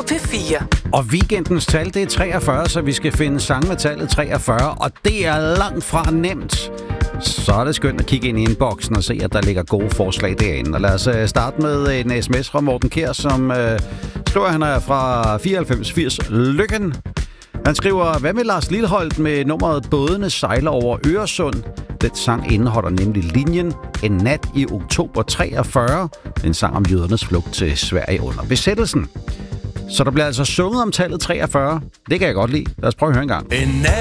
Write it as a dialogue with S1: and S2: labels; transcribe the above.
S1: P4.
S2: Og weekendens tal, det er 43, så vi skal finde sange med tallet 43, og det er langt fra nemt. Så er det skønt at kigge ind i inboxen og se, at der ligger gode forslag derinde. Og lad os starte med en sms fra Morten Kjær, som skriver, han er fra 9480 Lykken. Han skriver, hvad med Lars Lilholt med nummeret Bådene sejler over Øresund? Den sang indeholder nemlig linjen En nat i oktober 43. En sang om jødernes flugt til Sverige under besættelsen. Så der bliver altså sunget om tallet 43. Det kan jeg godt lide. Lad os prøve at høre en gang.
S3: En nat